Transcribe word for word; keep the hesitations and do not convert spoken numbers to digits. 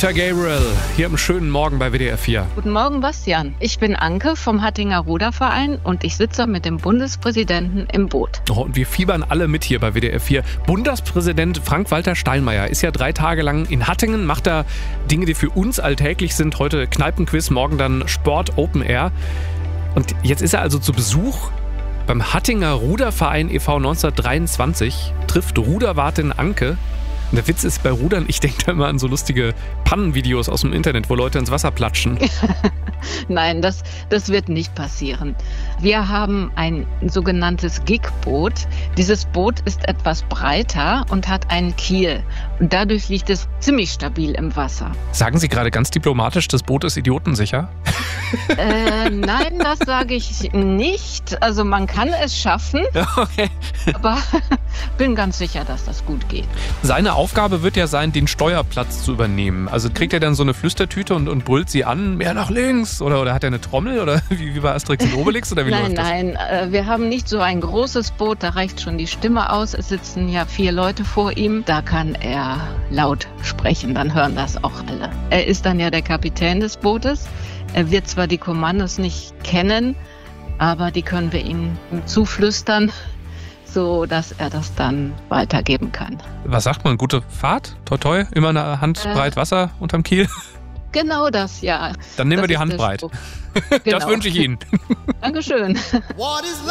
Peter Gabriel, hier am schönen Morgen bei W D R vier. Guten Morgen, Bastian. Ich bin Anke vom Hattinger Ruderverein und ich sitze mit dem Bundespräsidenten im Boot. Oh, und wir fiebern alle mit hier bei W D R vier. Bundespräsident Frank-Walter Steinmeier ist ja drei Tage lang in Hattingen, macht da Dinge, die für uns alltäglich sind. Heute Kneipenquiz, morgen dann Sport Open Air. Und jetzt ist er also zu Besuch beim Hattinger Ruderverein e V neunzehnhundertdreiundzwanzig, trifft Ruderwartin Anke. Und der Witz ist bei Rudern, ich denke da immer an so lustige Pannenvideos aus dem Internet, wo Leute ins Wasser platschen. Nein, das, das wird nicht passieren. Wir haben ein sogenanntes Gigboot. Dieses Boot ist etwas breiter und hat einen Kiel. Und dadurch liegt es ziemlich stabil im Wasser. Sagen Sie gerade ganz diplomatisch, das Boot ist idiotensicher? Äh, nein, das sage ich nicht. Also man kann es schaffen, Okay. aber bin ganz sicher, dass das gut geht. Seine Aufgabe wird ja sein, den Steuerplatz zu übernehmen. Also kriegt er dann so eine Flüstertüte und, und brüllt sie an, mehr nach links? Oder, oder hat er eine Trommel? Oder wie, wie bei Asterix und Obelix? Oder wie Nein, läuft das? nein, äh, wir haben nicht so ein großes Boot, da reicht schon die Stimme aus. Es sitzen ja vier Leute vor ihm, da kann er laut sprechen, dann hören das auch alle. Er ist dann ja der Kapitän des Bootes. Er wird zwar die Kommandos nicht kennen, aber die können wir ihm zuflüstern, so dass er das dann weitergeben kann. Was sagt man? Gute Fahrt? Toi toi? Immer eine Handbreit Wasser unterm Kiel? Genau das, ja. Dann nehmen Das wir die ist der Handbreit. Spruch. Das Genau. wünsche ich Ihnen. Dankeschön. What is love?